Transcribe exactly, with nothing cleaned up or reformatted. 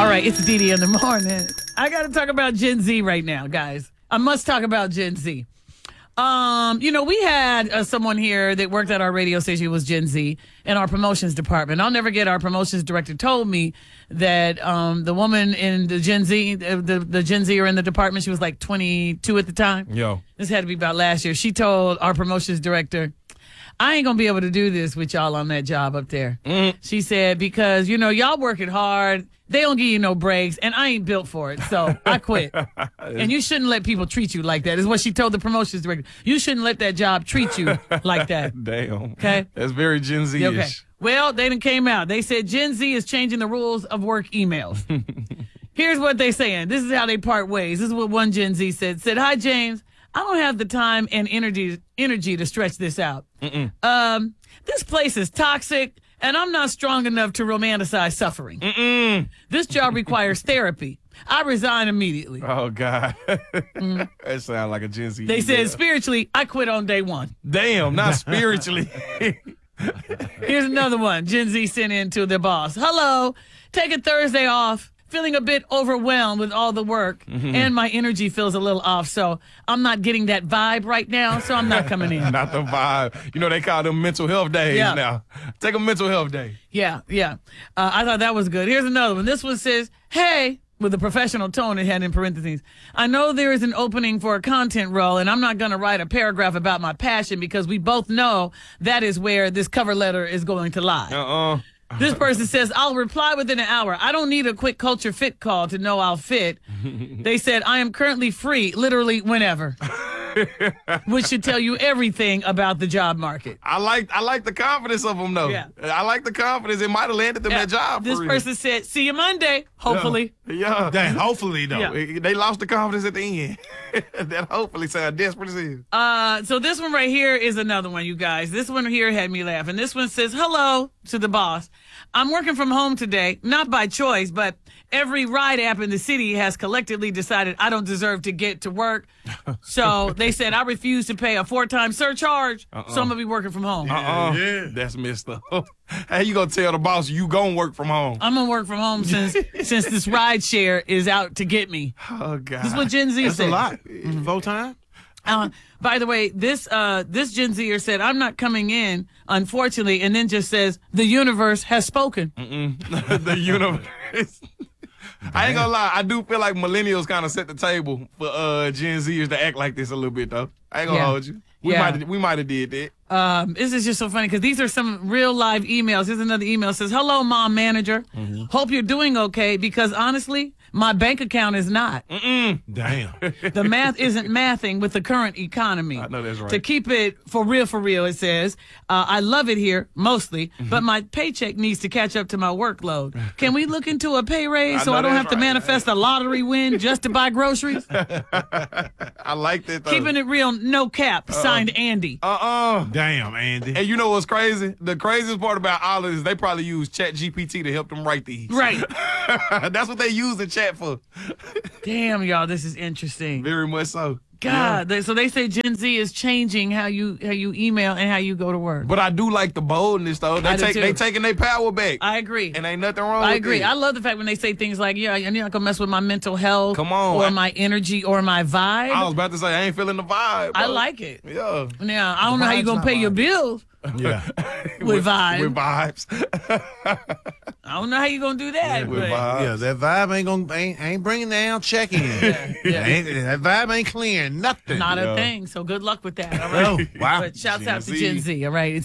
All right, it's Dee Dee in the morning. I got to talk about Gen Z right now, guys. I must talk about Gen Z. Um, you know, we had uh, someone here that worked at our radio station who was Gen Z in our promotions department. I'll never forget, our promotions director told me that um, the woman in the Gen Z, the, the, the Gen Zer in the department, she was like twenty-two at the time. Yo. This had to be about last year. She told our promotions director, I ain't going to be able to do this with y'all on that job up there. Mm. She said, because, you know, y'all working hard. They don't give you no breaks, and I ain't built for it, so I quit. And you shouldn't let people treat you like that, is what she told the promotions director. You shouldn't let that job treat you like that. Damn. Okay? That's very Gen Z-ish. Okay. Well, they done came out. They said Gen Z is changing the rules of work emails. Here's what they saying. This is how they part ways. This is what one Gen Z said. Said, hi, James. I don't have the time and energy energy to stretch this out. Mm-mm. Um, this place is toxic, and I'm not strong enough to romanticize suffering. Mm-mm. This job requires therapy. I resign immediately. Oh, God. Mm. That sounds like a Gen Z. They email. said, spiritually, I quit on day one. Damn, not spiritually. Here's another one. Gen Z sent in to their boss. Hello, taking Thursday off. Feeling a bit overwhelmed with all the work, mm-hmm. and my energy feels a little off, so I'm not getting that vibe right now, so I'm not coming in. Not the vibe. You know, they call them mental health days yeah. now. Take a mental health day. Yeah, yeah. Uh, I thought that was good. Here's another one. This one says, hey, with a professional tone it had in parentheses, I know there is an opening for a content role, and I'm not going to write a paragraph about my passion because we both know that is where this cover letter is going to lie. Uh-uh. This person says, I'll reply within an hour. I don't need a quick culture fit call to know I'll fit. They said, I am currently free, literally whenever. Which should tell you everything about the job market. I like I like the confidence of them, though. Yeah. I like the confidence. It might have landed them yeah. that job. This for person real. said, see you Monday, hopefully. Yeah. yeah. Dang, hopefully, though. Yeah. They lost the confidence at the end. That hopefully sound desperate as hell. Uh, so this one right here is another one, you guys. This one here had me laughing. This one says, hello to the boss. I'm working from home today, not by choice, but every ride app in the city has collectively decided I don't deserve to get to work. So they said I refuse to pay a four-time surcharge, uh-uh. so I'm going to be working from home. Uh-uh. Yeah. That's messed up. How you going to tell the boss you going to work from home? I'm going to work from home since since this ride share is out to get me. Oh, God. This is what Gen Z That's said. a lot. Mm-hmm. Full-time? Uh, by the way, this uh, this Gen Zer said, I'm not coming in, unfortunately, and then just says, the universe has spoken. The universe. I ain't gonna lie, I do feel like millennials kind of set the table for uh, Gen Zers to act like this a little bit, though. I ain't gonna yeah. hold you. We yeah. might we might have did that. Um, this is just so funny because these are some real live emails. Here's another email. It says, hello, mom manager. Mm-hmm. Hope you're doing okay because honestly, my bank account is not. Mm-mm. Damn. The math isn't mathing with the current economy. I know that's right. To keep it for real, for real, it says, uh, I love it here, mostly, mm-hmm. but my paycheck needs to catch up to my workload. Can we look into a pay raise I so I don't have right. to manifest a lottery win just to buy groceries? I like that, though. Keeping it real, no cap, uh-uh. signed Andy. Uh-uh. Damn, Andy. And you know what's crazy? The craziest part about all of this, they probably use Chat G P T to help them write these. Right. That's what they use the chat for. Damn, y'all, this is interesting. Very much so. God, yeah. they, so they say Gen Z is changing how you how you email and how you go to work. But I do like the boldness, though. They I take do they taking their power back. I agree. And ain't nothing wrong I with agree. it. I love the fact when they say things like, yeah, you're not going to mess with my mental health. Come on. Or I, my energy or my vibe. I was about to say, I ain't feeling the vibe. Bro. I like it. Yeah. Now, I don't the know how you're going to pay vibe. your bills. Yeah. with, with vibes. With vibes. I don't know how you gonna do that. Yeah, but. with vibes. Yeah, that vibe ain't gonna ain't, ain't bringing down check in. yeah, yeah. Ain't, that vibe ain't clearing nothing. Not yeah. a thing. So good luck with that. All right. Oh, wow. But shouts Gen out to Z. Gen Z. All right. It's